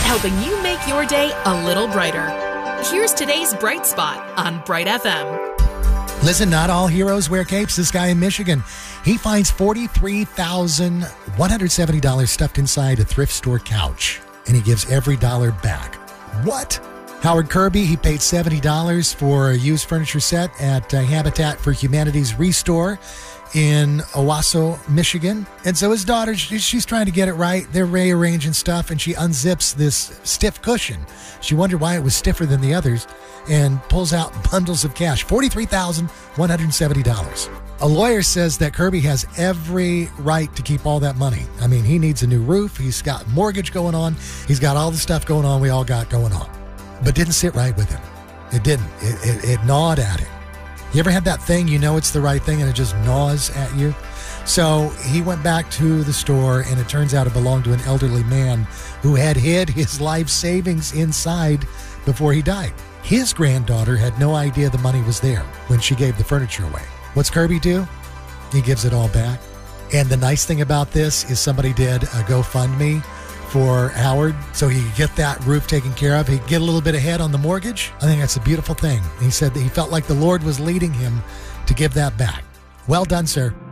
helping you make your day a little brighter. Here's today's Bright Spot on Bright FM. Listen, not all heroes wear capes. This guy in Michigan, he finds $43,170 stuffed inside a thrift store couch, and he gives every dollar back. What? Howard Kirby, he paid $70 for a used furniture set at Habitat for Humanity's Restore in Owasso, Michigan. And so his daughter, she's trying to get it right. They're rearranging stuff, and she unzips this stiff cushion. She wondered why it was stiffer than the others and pulls out bundles of cash, $43,170. A lawyer says that Kirby has every right to keep all that money. I mean, he needs a new roof. He's got mortgage going on. He's got all the stuff going on we all got going on. But didn't sit right with him. It didn't. It gnawed at him. You ever had that thing, you know it's the right thing, and it just gnaws at you? So he went back to the store, and it turns out it belonged to an elderly man who had hid his life savings inside before he died. His granddaughter had no idea the money was there when she gave the furniture away. What's Kirby do? He gives it all back. And the nice thing about this is somebody did a GoFundMe for Howard, so he could get that roof taken care of. He'd get a little bit ahead on the mortgage. I think that's a beautiful thing. He said that he felt like the Lord was leading him to give that back. Well done, sir.